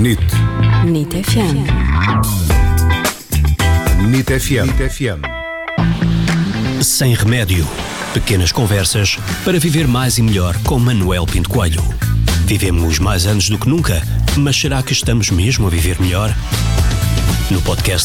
NIT FM. NIT FM. Sem remédio. Pequenas conversas para viver mais e melhor com Manuel Pinto Coelho. Vivemos mais anos do que nunca, mas será que estamos mesmo a viver melhor? No podcast